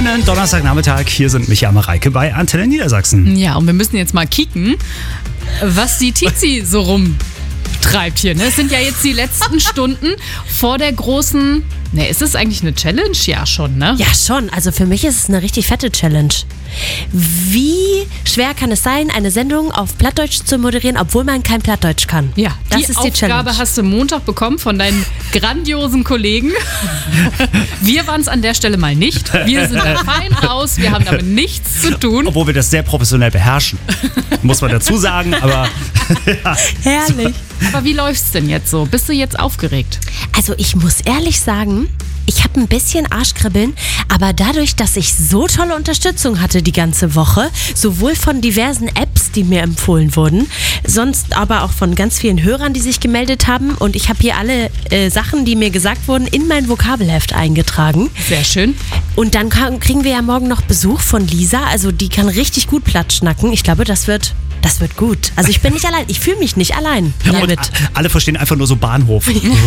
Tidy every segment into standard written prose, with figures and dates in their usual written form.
Schönen Donnerstagnachmittag. Hier sind Micha und Mareike bei Antenne Niedersachsen. Ja, und wir müssen jetzt mal kicken, was die Tizi so rumtreibt hier. Ne? Es sind ja jetzt die letzten Stunden vor der großen... Ne, ist es eigentlich eine Challenge? Ja, schon, ne? Ja, schon. Also für mich ist es eine richtig fette Challenge. Wie schwer kann es sein, eine Sendung auf Plattdeutsch zu moderieren, obwohl man kein Plattdeutsch kann? Ja, das die ist die Aufgabe Challenge. hast du Montag bekommen von deinen grandiosen Kollegen. Wir waren es an der Stelle mal nicht. Wir sind da fein raus. Wir haben damit nichts zu tun. Obwohl wir das sehr professionell beherrschen. Muss man dazu sagen, aber... ja. Herrlich. Aber wie läuft's denn jetzt so? Bist du jetzt aufgeregt? Also ich muss ehrlich sagen, ich habe ein bisschen Arschkribbeln, aber dadurch, dass ich so tolle Unterstützung hatte die ganze Woche, sowohl von diversen Apps, die mir empfohlen wurden, sonst aber auch von ganz vielen Hörern, die sich gemeldet haben, und ich habe hier alle Sachen, die mir gesagt wurden, in mein Vokabelheft eingetragen. Sehr schön. Und dann kriegen wir ja morgen noch Besuch von Lisa, also die kann richtig gut Platt schnacken. Ich glaube, das wird gut. Also ich bin nicht allein, ich fühle mich nicht allein damit. Und alle verstehen einfach nur so Bahnhof.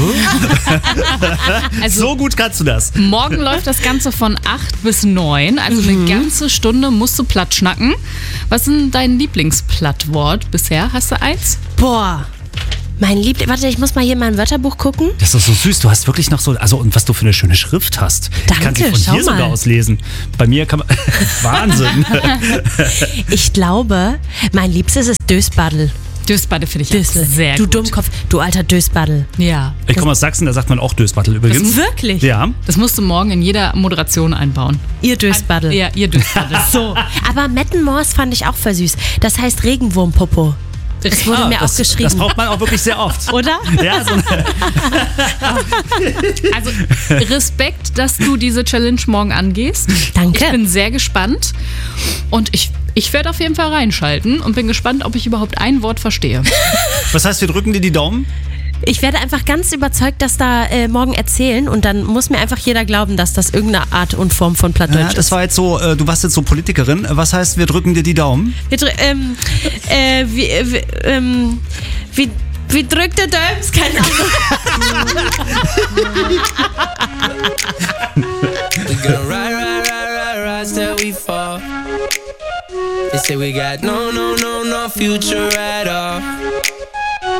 Also So gut kannst du das. morgen läuft das Ganze von 8 bis 9, also eine ganze Stunde musst du platt schnacken. Was ist denn dein Lieblingsplattwort bisher? Hast du eins? Boah, warte, ich muss mal hier in mein Wörterbuch gucken. Das ist so süß. Du hast wirklich noch so, also und was du für eine schöne Schrift hast. Ich kann sie Danke, von schau hier sogar mal. auslesen. Bei mir kann man... Wahnsinn. Ich glaube, mein Liebstes ist Dösbaddel. Dösbade finde ich Dösel. auch sehr Du gut. Dummkopf, du alter Dösbaddel. Ja. Ich komme aus Sachsen, da sagt man auch Dösbattel übrigens. Wirklich? Ja. Das musst du morgen in jeder Moderation einbauen. Ihr Dösbaddel. Ja, ihr Dösbade. So, aber Mettenmors fand ich auch voll süß. Das heißt Regenwurmpopo. Das wurde mir auch geschrieben. Das braucht man auch wirklich sehr oft. Oder? Ja, so Also Respekt, dass du diese Challenge morgen angehst. Danke. Ich bin sehr gespannt und ich werde auf jeden Fall reinschalten und bin gespannt, ob ich überhaupt ein Wort verstehe. Was heißt, wir drücken dir die Daumen? Ich werde einfach ganz überzeugt, dass da morgen erzählen, und dann muss mir einfach jeder glauben, dass das irgendeine Art und Form von Plattdeutsch Ja, das ist. war jetzt so, du warst jetzt so Politikerin. Was heißt, wir drücken dir die Daumen? Wie drückt der Döms? Keine Ahnung. We gonna rise till we fall. They say we got no future at all.